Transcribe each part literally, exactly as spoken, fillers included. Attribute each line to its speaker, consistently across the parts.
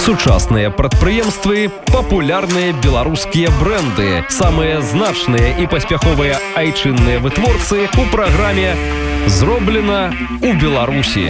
Speaker 1: Сучасныя прадпрыемствы, папулярныя беларускія бренды, самыя значныя і паспяховыя айчынныя вытворцы у праграме «Зроблена у Беларусі».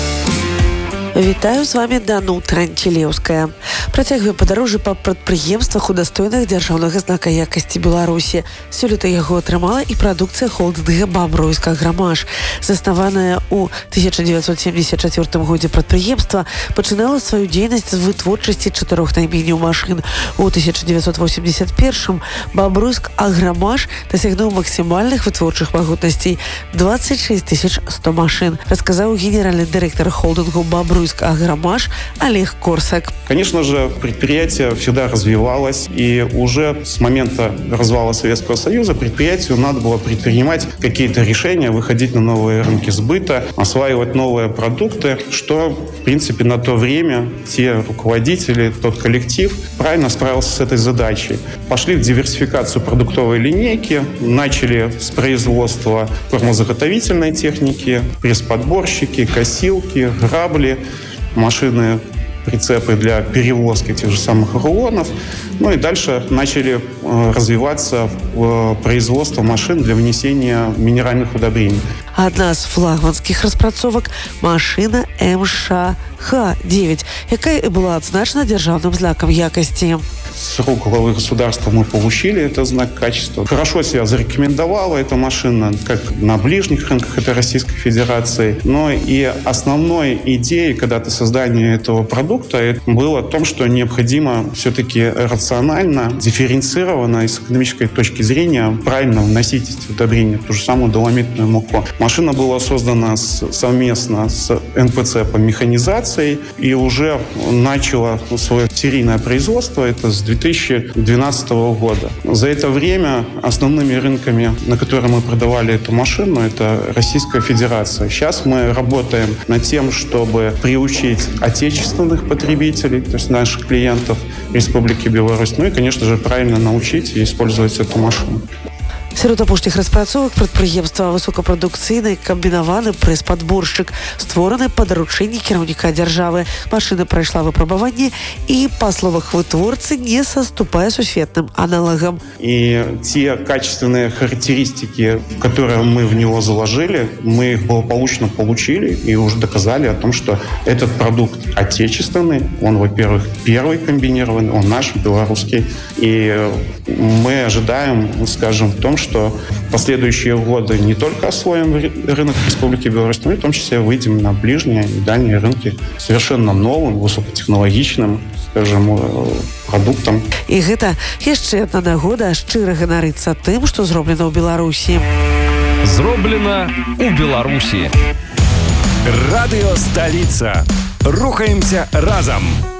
Speaker 2: Вітаю, з вами Данута Ранцілеўская. Працягваем падарожжа па прадпрыемствах, удастойных дзяржаўнага знака якасці Беларусі. Сёлета яго атрымала і прадукцыя холдинга «Бабруйск Аграмаш». Заснаваная ў тысяча девятьсот семьдесят четвёртым годзе прадпрыемства пачынала сваю дзейнасць з вытворчасці чатырох найменняў машын. У тысяча девятьсот восемьдесят первым «Бабруйск Аграмаш» дасягнуў максімальных вытворчых магутнасцей двадцать шесть тысяч сто машин, расказаў генеральны дырэктар холдингу «Бабруйск Аграмаш» Олег Корсак.
Speaker 3: Конечно же, предприятие всегда развивалось, и уже с момента развала Советского Союза предприятию надо было предпринимать какие-то решения, выходить на новые рынки сбыта, осваивать новые продукты, что, в принципе, на то время те руководители, тот коллектив правильно справился с этой задачей. Пошли в диверсификацию продуктовой линейки, начали с производства формозаготовительной техники, пресс-подборщики, косилки, грабли, машины, прицепы для перевозки тех же самых рулонов. Ну и дальше начали э, развиваться в э, производство машин для внесения минеральных удобрений.
Speaker 2: Одна з флагманскіх распрацовак – машина эм ша ха девять, якая і была адзначана дзяржаўным знаком якасці.
Speaker 3: С рук главы государства мы получили этот знак качества. Хорошо себя зарекомендовала эта машина как на ближних рынках этой Российской Федерации, но и основной идеей когда-то создания этого продукта было в том, что необходимо все-таки рационально, дифференцированно и с экономической точки зрения правильно вносить эти удобрения, ту же самую доломитную муку. Машина была создана с, совместно с эн пэ цэ по механизации и уже начала свое серийное производство. Это с две тысячи двенадцатого года. За это время основными рынками, на которые мы продавали эту машину, это Российская Федерация. Сейчас мы работаем над тем, чтобы приучить отечественных потребителей, то есть наших клиентов Республики Беларусь, ну и, конечно же, правильно научить и использовать эту машину.
Speaker 2: Сярод апошніх распрацовак прадпрыемства высокапрадукцыйны камбінаваны прэс-падборшчык, створаны па даручэнні кіраўніка дзяржавы. Машына прайшла выпрабаванне і, па словах вытворцы, не саступае сусветным аналагам.
Speaker 3: И те качественные характеристики, которые мы в него заложили, мы их благополучно получили и уже доказали о том, что этот продукт отечественный, он, во-первых, первый комбинированный, он наш, белорусский. И мы ожидаем, скажем, в том, что в последующие годы не только освоим рынок Республики Беларусь, но и в том числе выйдем на ближние и дальние рынки совершенно новым, высокотехнологичным, скажем, продуктом.
Speaker 2: І гэта яшчэ адна нагода шчыра ганарыцца тым, што зроблена ў Беларусі.
Speaker 1: Зроблена у Беларусі.
Speaker 4: Радио «Столица». Рухаемся разом.